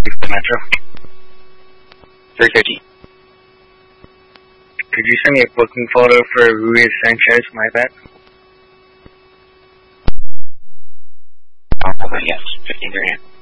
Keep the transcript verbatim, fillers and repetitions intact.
The Metro. three fifty. Could you send me a booking photo for Ruiz Sanchez, my bad? Oh, yes, fifteen thirty.